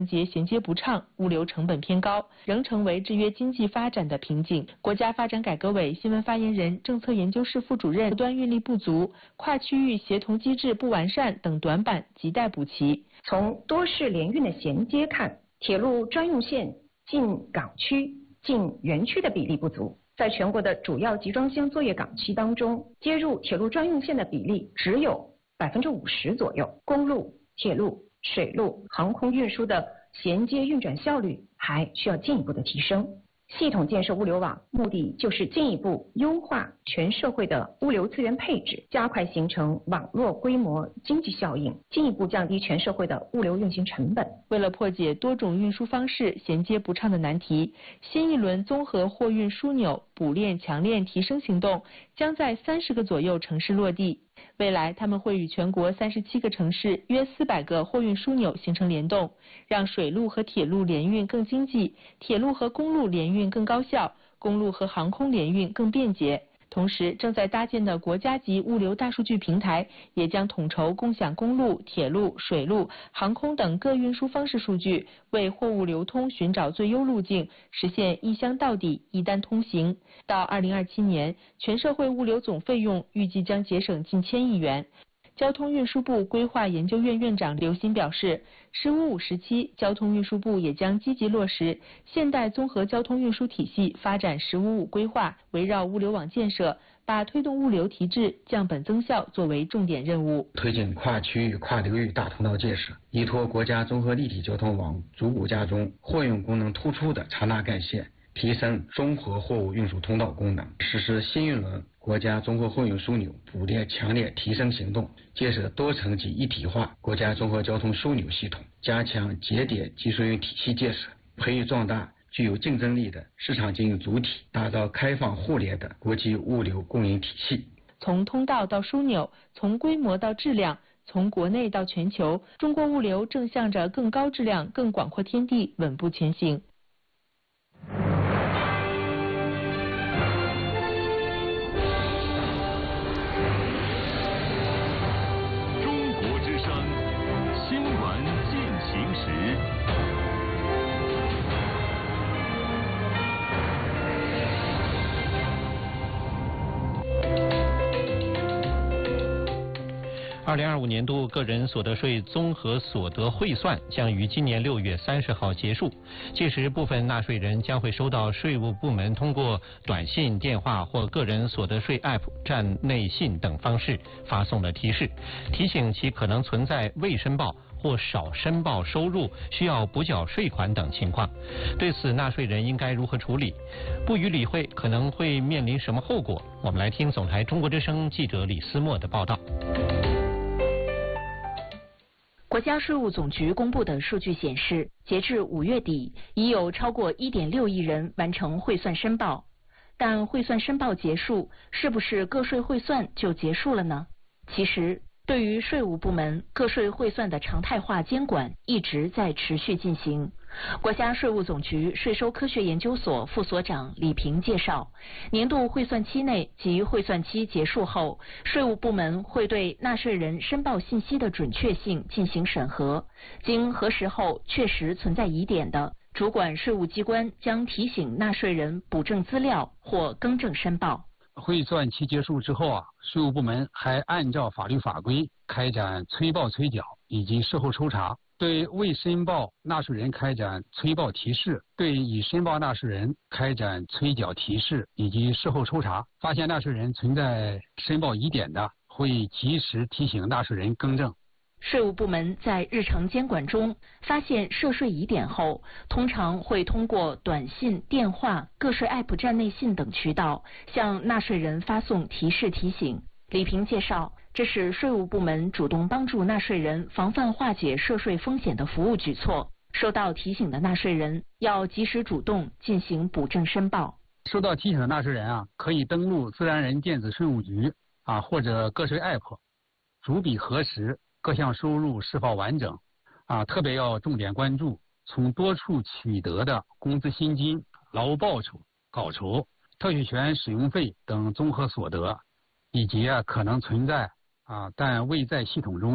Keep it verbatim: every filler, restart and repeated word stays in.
节衔接不畅，物流成本偏高，仍成为制约经济发展的瓶颈。国家发展改革委新闻发言人、政策研究室副主任后端运力不足、跨区域协同机制不完善等短板亟待补齐。 从多式联运的衔接看，铁路专用线进港区、进园区的比例不足。在全国的主要集装箱作业港区当中，接入铁路专用线的比例只有百分之五十左右。公路、铁路、水路、航空运输的衔接运转效率还需要进一步的提升。系统建设物流网，目的就是进一步优化全社会的物流资源配置，加快形成网络规模经济效应，进一步降低全社会的物流运行成本。 为了破解多种运输方式衔接不畅的难题，新一轮综合货运枢纽补链强链提升行动将在三十个左右城市落地。未来他们会与全国三十七个城市约四百个货运枢纽形成联动，让水路和铁路联运更经济，铁路和公路联运更高效，公路和航空联运更便捷。同时，正在搭建的国家级物流大数据平台也将统筹共享公路、铁路、水路、航空等各运输方式数据，为货物流通寻找最优路径，实现一箱到底、一单通行。到二零二七年，全社会物流总费用预计将节省近千亿元。交通运输部规划研究院院长刘鑫表示，十五五时期，交通运输部也将积极落实现代综合交通运输体系发展十五五规划，围绕物流网建设，把推动物流提质、降本增效作为重点任务。 推进跨区域、跨流域大通道建设，依托国家综合立体交通网逐步加中货运功能突出的长大干线，提升综合货物运输通道功能，实施新一轮国家综合货运枢纽补链强链提升行动，建设多层级一体化国家综合交通枢纽系统，加强节点技术运体系建设，培育壮大具有竞争力的市场经营主体，打造开放互联的国际物流供应体系。 从通道到枢纽，从规模到质量，从国内到全球，中国物流正向着更高质量、更广阔天地稳步前行。 二零二五年度个人所得税综合所得汇算将于今年六月三十号结束，届时部分纳税人将会收到税务部门通过短信、电话或个人所得税 App 站内信等方式发送的提示，提醒其可能存在未申报或少申报收入、需要补缴税款等情况。对此，纳税人应该如何处理？不予理会可能会面临什么后果？我们来听总台中国之声记者李思墨的报道。 国家税务总局公布的数据显示，截至五月底，已有超过 一点六亿人完成汇算申报。但汇算申报结束，是不是个税汇算就结束了呢？其实，对于税务部门个税汇算的常态化监管一直在持续进行。国家税务总局税收科学研究所副所长李平介绍，年度汇算期内及汇算期结束后，税务部门会对纳税人申报信息的准确性进行审核，经核实后确实存在疑点的，主管税务机关将提醒纳税人补正资料或更正申报。 汇算期结束之后啊，税务部门还按照法律法规开展催报催缴以及事后抽查，对未申报纳税人开展催报提示，对已申报纳税人开展催缴提示以及事后抽查。发现纳税人存在申报疑点的，会及时提醒纳税人更正。 税务部门在日常监管中发现涉税疑点后，通常会通过短信、电话、个税 App 站内信等渠道向纳税人发送提示提醒。李平介绍，这是税务部门主动帮助纳税人防范化解涉税风险的服务举措。收到提醒的纳税人要及时主动进行补正申报。 收到提醒的纳税人啊，可以登录自然人电子税务局啊或者个税 App， 逐笔核实各项收入是否完整，啊，特别要重点关注从多处取得的工资薪金、劳务报酬、稿酬、特许权使用费等综合所得，以及啊可能存在啊但未在系统中